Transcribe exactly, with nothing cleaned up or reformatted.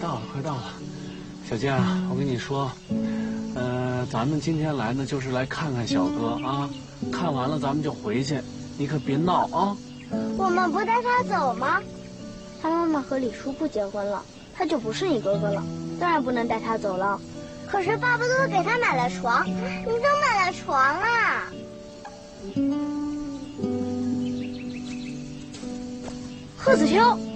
到了，快到了。小健啊，我跟你说，呃，咱们今天来呢，就是来看看小哥啊。看完了咱们就回去，你可别闹啊。 我们不带他走吗？他妈妈和李叔不结婚了，他就不是你哥哥了，当然不能带他走了。可是爸爸都给他买了床，你都买了床啊！贺子秋。